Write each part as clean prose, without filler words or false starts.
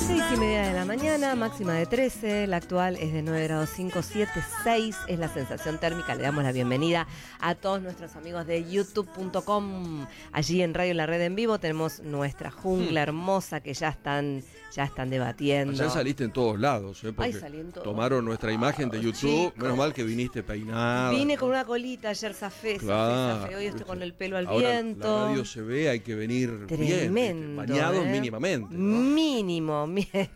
6:30 de la mañana, máxima de 13, la actual es de 9 grados 5, 7, 6 es la sensación térmica. Le damos la bienvenida a todos nuestros amigos de youtube.com. Allí en Radio La Red en Vivo tenemos nuestra jungla hermosa que ya están debatiendo. Ya saliste en todos lados, porque Ay, salí en todos tomaron nuestra imagen de YouTube. Chicos. Menos mal que viniste peinada. Vine con una colita ayer, zafé. Hoy estoy con el pelo al Ahora viento. la radio se ve, hay que venir Tremendo, bien, bañados mínimamente, ¿no? Mínimo.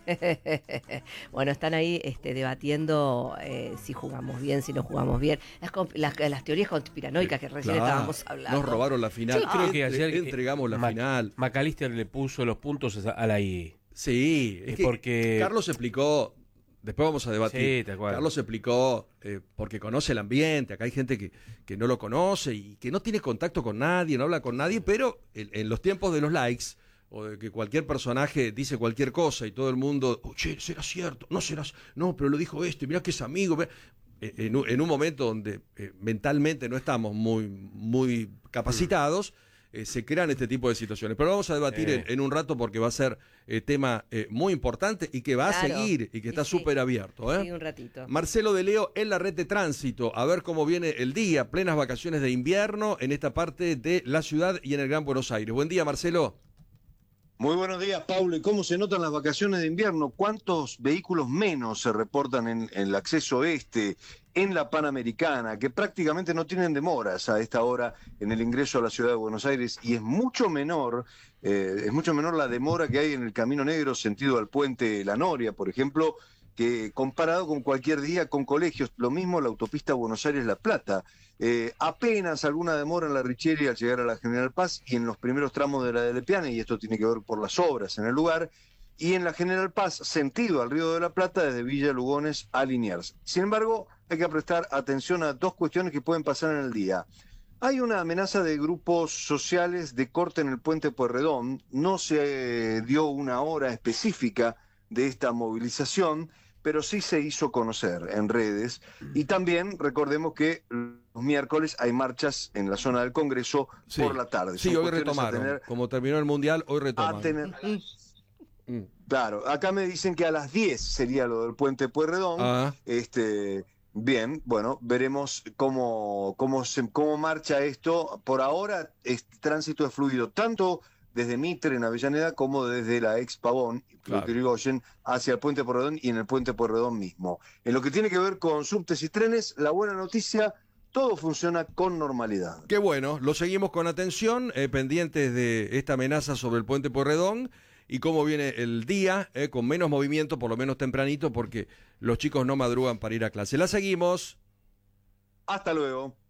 Bueno, están ahí debatiendo si jugamos bien, si no jugamos bien. Las teorías conspiranoicas que recién estábamos hablando. Nos robaron la final. Yo creo que ayer entregamos la final. McAllister le puso los puntos a la I. Sí, es que porque Carlos explicó. Después vamos a debatir. Sí, te acuerdo. Carlos explicó, porque conoce el ambiente, acá hay gente que no lo conoce y que no tiene contacto con nadie, no habla con nadie, pero en los tiempos de los likes, o de que cualquier personaje dice cualquier cosa y todo el mundo, che, ¿será cierto? No, pero lo dijo esto, y mirá que es amigo. En un momento donde mentalmente no estamos muy capacitados, se crean este tipo de situaciones. Pero vamos a debatir en un rato porque va a ser tema muy importante y que va a seguir y que está súper abierto. Sí, un ratito. Marcelo de Leo en la red de tránsito, a ver cómo viene el día, plenas vacaciones de invierno en esta parte de la ciudad y en el Gran Buenos Aires. Buen día, Marcelo. Muy buenos días, Pablo. ¿Y cómo se notan las vacaciones de invierno? ¿Cuántos vehículos menos se reportan en el acceso en la Panamericana, que prácticamente no tienen demoras a esta hora en el ingreso a la ciudad de Buenos Aires? Y es mucho menor la demora que hay en el Camino Negro sentido al puente La Noria, por ejemplo, que comparado con cualquier día con colegios. Lo mismo la autopista Buenos Aires-La Plata. Apenas alguna demora en la Richieri al llegar a la General Paz y en los primeros tramos de la de Lepiane, y esto tiene que ver por las obras en el lugar, y en la General Paz, sentido al Río de la Plata, desde Villa Lugones a Liniers. Sin embargo, hay que prestar atención a dos cuestiones que pueden pasar en el día. Hay una amenaza de grupos sociales de corte en el puente Pueyrredón. No se dio una hora específica de esta movilización, pero sí se hizo conocer en redes. Y también recordemos que los miércoles hay marchas en la zona del Congreso por la tarde. Sí, hoy retomaron. Como terminó el Mundial, hoy retoman. Claro, acá me dicen que a las 10 sería lo del puente Pueyrredón. Bien, bueno, veremos cómo marcha esto. Por ahora, este tránsito es fluido, tanto desde Mitre en Avellaneda como desde la ex Pavón, Irigoyen, hacia el puente Pueyrredón y en el puente Pueyrredón mismo. En lo que tiene que ver con subtes y trenes, la buena noticia, todo funciona con normalidad. Qué bueno, lo seguimos con atención, pendientes de esta amenaza sobre el puente Pueyrredón y cómo viene el día, con menos movimiento, por lo menos tempranito, porque los chicos no madrugan para ir a clase. La seguimos. Hasta luego.